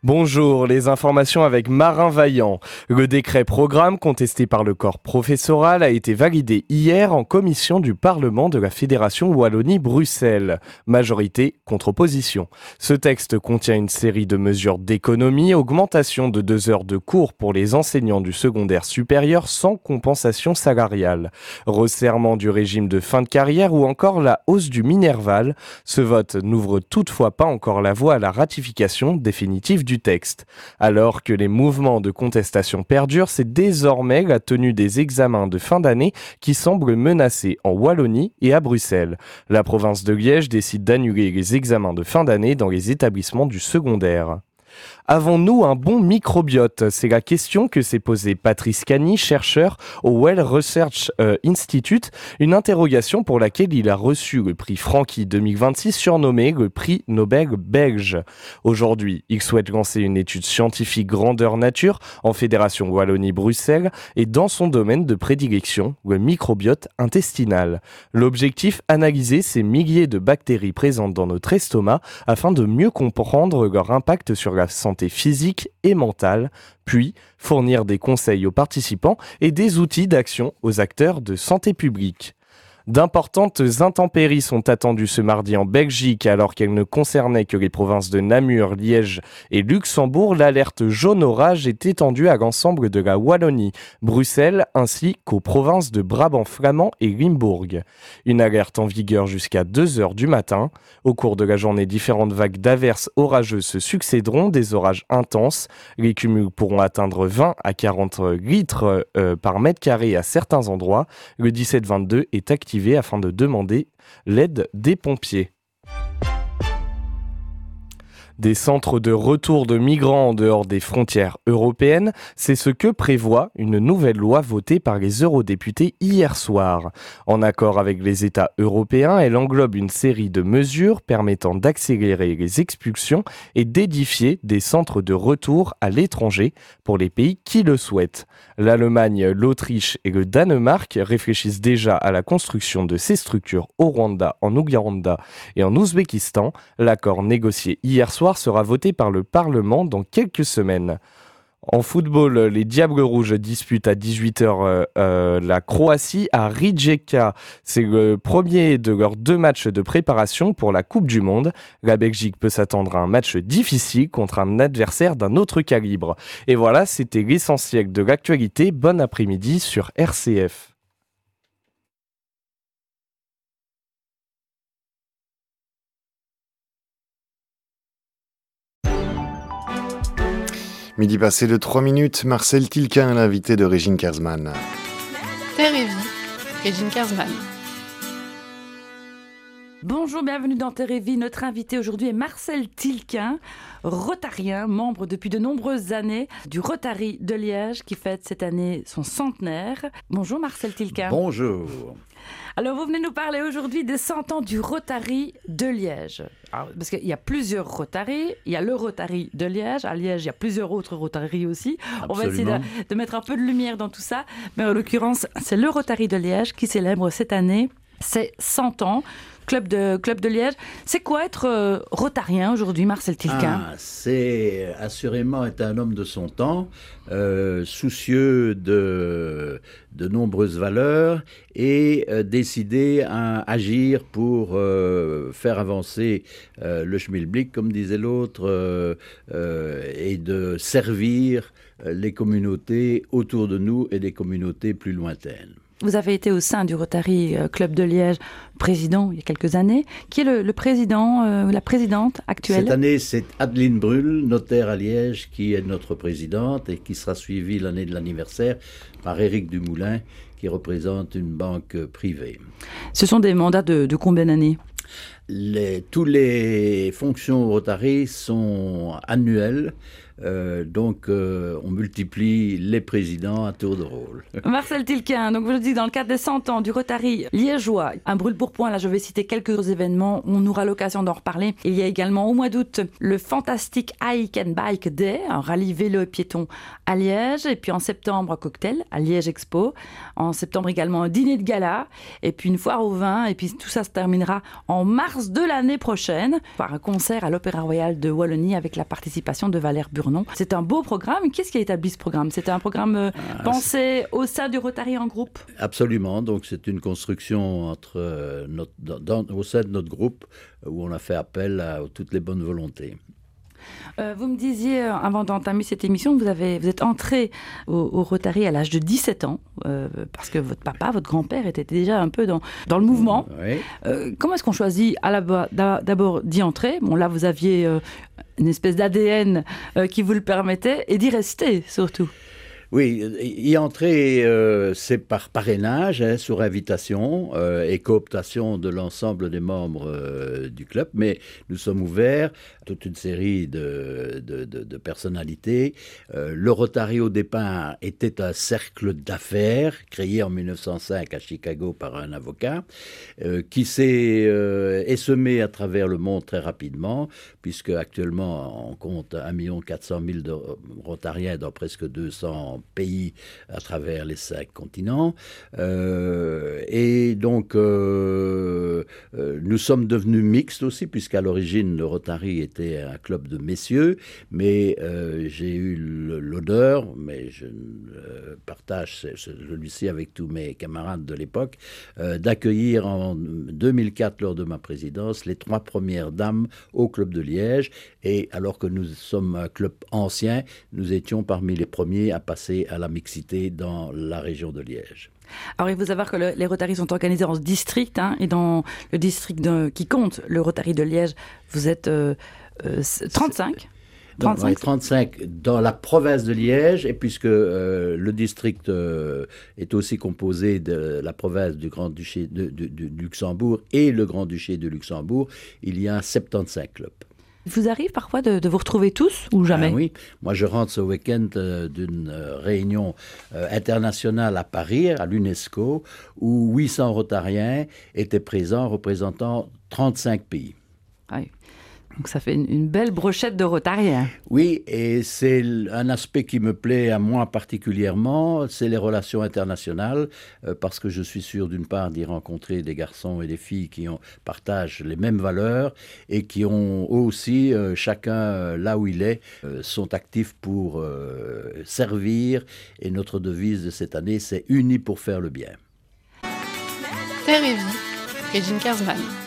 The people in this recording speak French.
Bonjour, les informations avec Marin Vaillant. Le décret programme contesté par le corps professoral a été validé hier en commission du Parlement de la Fédération Wallonie-Bruxelles. Majorité contre opposition. Ce texte contient une série de mesures d'économie, augmentation de 2 heures de cours pour les enseignants du secondaire supérieur sans compensation salariale, resserrement du régime de fin de carrière ou encore la hausse du Minerval. Ce vote n'ouvre toutefois pas encore la voie à la ratification définitive du texte. Alors que les mouvements de contestation perdurent, c'est désormais la tenue des examens de fin d'année qui semble menacée en Wallonie et à Bruxelles. La province de Liège décide d'annuler les examens de fin d'année dans les établissements du secondaire. Avons-nous un bon microbiote ? C'est la question que s'est posée Patrice Cagny, chercheur au Well Research Institute, une interrogation pour laquelle il a reçu le prix Francky 2026, surnommé le prix Nobel belge. Aujourd'hui, il souhaite lancer une étude scientifique grandeur nature en Fédération Wallonie-Bruxelles et dans son domaine de prédilection, le microbiote intestinal. L'objectif, analyser ces milliers de bactéries présentes dans notre estomac afin de mieux comprendre leur impact sur la santé physique et mentale, puis fournir des conseils aux participants et des outils d'action aux acteurs de santé publique. D'importantes intempéries sont attendues ce mardi en Belgique alors qu'elles ne concernaient que les provinces de Namur, Liège et Luxembourg. L'alerte jaune orage est étendue à l'ensemble de la Wallonie, Bruxelles ainsi qu'aux provinces de Brabant flamand et Limbourg. Une alerte en vigueur jusqu'à 2 heures du matin. Au cours de la journée, différentes vagues d'averses orageuses se succéderont, des orages intenses. Les cumuls pourront atteindre 20 à 40 litres par mètre carré à certains endroits. Le 17-22 est activé afin de demander l'aide des pompiers. Des centres de retour de migrants en dehors des frontières européennes, c'est ce que prévoit une nouvelle loi votée par les eurodéputés hier soir. En accord avec les États européens, elle englobe une série de mesures permettant d'accélérer les expulsions et d'édifier des centres de retour à l'étranger pour les pays qui le souhaitent. L'Allemagne, l'Autriche et le Danemark réfléchissent déjà à la construction de ces structures au Rwanda, en Ouganda et en Ouzbékistan. L'accord négocié hier soir sera voté par le Parlement dans quelques semaines. En football, les Diables Rouges disputent à 18h la Croatie à Rijeka. C'est le premier de leurs 2 matchs de préparation pour la Coupe du Monde. La Belgique peut s'attendre à un match difficile contre un adversaire d'un autre calibre. Et voilà, c'était l'essentiel de l'actualité. Bon après-midi sur RCF. Midi passé de 3 minutes, Marcel Tilquin, l'invité de Régine Kersman. Terre et vie, Régine Kersman. Bonjour, bienvenue dans Terre et Vie. Notre invité aujourd'hui est Marcel Tilquin, rotarien, membre depuis de nombreuses années du Rotary de Liège qui fête cette année son centenaire. Bonjour Marcel Tilquin. Bonjour. Alors vous venez nous parler aujourd'hui des 100 ans du Rotary de Liège. Alors, parce qu'il y a plusieurs Rotary, il y a le Rotary de Liège, à Liège il y a plusieurs autres Rotary aussi. Absolument. On va essayer de mettre un peu de lumière dans tout ça, mais en l'occurrence c'est le Rotary de Liège qui célèbre cette année ses 100 ans. Club de Liège. C'est quoi être rotarien aujourd'hui, Marcel Tilquin ? C'est assurément être un homme de son temps, soucieux de nombreuses valeurs et décidé à agir pour faire avancer le schmilblick, comme disait l'autre, et de servir les communautés autour de nous et des communautés plus lointaines. Vous avez été au sein du Rotary Club de Liège, président il y a quelques années. Qui est le président, la présidente actuelle ? Cette année, c'est Adeline Brûle, notaire à Liège, qui est notre présidente et qui sera suivie l'année de l'anniversaire par Éric Dumoulin, qui représente une banque privée. Ce sont des mandats de combien d'années ? Tous les fonctions au Rotary sont annuelles. Donc, on multiplie les présidents à tour de rôle. Marcel Tilquin, donc vous le dites, dans le cadre des 100 ans du Rotary liégeois, un brûle-pourpoint, là je vais citer quelques événements, on aura l'occasion d'en reparler. Il y a également au mois d'août le Fantastic Hike and Bike Day, un rallye vélo et piéton à Liège, et puis en septembre un cocktail à Liège Expo, en septembre également un dîner de gala, et puis une foire au vin, et puis tout ça se terminera en mars mars de l'année prochaine par un concert à l'Opéra Royal de Wallonie avec la participation de Valère Burnon. C'est un beau programme. Qu'est-ce qui a établi ce programme? C'était un programme pensé au sein du Rotary en groupe? Absolument. Donc c'est une construction au sein de notre groupe où on a fait appel à toutes les bonnes volontés. Vous me disiez, avant d'entamer cette émission, vous êtes entré au Rotary à l'âge de 17 ans, parce que votre papa, votre grand-père était déjà un peu dans le mouvement. Oui. Comment est-ce qu'on choisit d'abord d'y entrer? Bon, là, vous aviez une espèce d'ADN qui vous le permettait, et d'y rester, surtout. Oui, y entrer, c'est par parrainage, sous invitation et cooptation de l'ensemble des membres du club, mais nous sommes ouverts à toute une série de personnalités. Le Rotary, au départ, était un cercle d'affaires créé en 1905 à Chicago par un avocat qui s'est essaimé à travers le monde très rapidement, puisque actuellement on compte 1 400 000 de Rotariens dans presque 200 pays à travers les 5 continents. Et donc, nous sommes devenus mixtes aussi, puisqu'à l'origine, le Rotary était un club de messieurs, mais j'ai eu l'honneur, mais je partage celui-ci avec tous mes camarades de l'époque, d'accueillir en 2004, lors de ma présidence, les 3 premières dames au club de Liège. Et alors que nous sommes un club ancien, nous étions parmi les premiers à passer à la mixité dans la région de Liège. Alors, il faut savoir que les Rotaries sont organisés en districts, et dans le district qui compte, le Rotary de Liège, vous êtes 35 35 dans la province de Liège, et puisque le district est aussi composé de la province du Grand-Duché du Luxembourg et le Grand-Duché de Luxembourg, il y a 75 clubs. Il vous arrive parfois de vous retrouver tous ou jamais? Oui, moi je rentre ce week-end d'une réunion internationale à Paris, à l'UNESCO, où 800 Rotariens étaient présents, représentant 35 pays. Oui. Donc ça fait une belle brochette de Rotariens. Oui, et c'est un aspect qui me plaît à moi particulièrement, c'est les relations internationales, parce que je suis sûr d'une part d'y rencontrer des garçons et des filles qui partagent les mêmes valeurs et qui ont aussi, chacun là où il est, sont actifs pour servir. Et notre devise de cette année, c'est « Unis pour faire le bien ». Terre et vie, Régine Kersman.